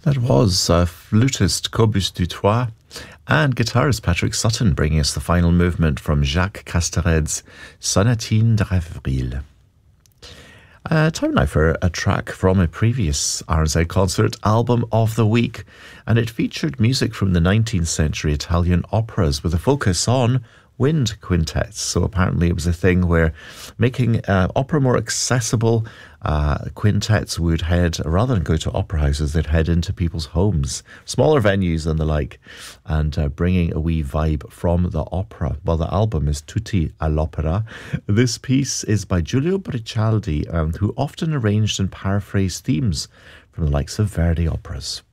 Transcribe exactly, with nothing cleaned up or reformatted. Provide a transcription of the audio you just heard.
That was uh, flutist Cobus Dutoit and guitarist Patrick Sutton bringing us the final movement from Jacques Casteret's Sonatine de Rêverie. Uh, time now for a track from a previous R Z concert album of the week, and it featured music from the nineteenth century Italian operas with a focus on wind quintets. So apparently it was a thing where making uh, opera more accessible, uh, quintets would head, rather than go to opera houses, they'd head into people's homes, smaller venues and the like, and uh, bringing a wee vibe from the opera. Well, the album is Tutti all'Opera. This piece is by Giulio Briccialdi, um, who often arranged and paraphrased themes from the likes of Verdi operas.